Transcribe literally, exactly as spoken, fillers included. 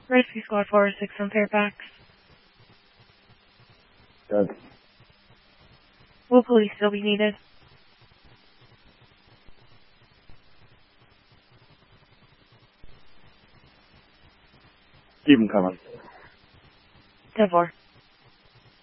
Rescue Squad four oh six on Fairfax. Good. Will police still be needed? Keep them coming. ten four.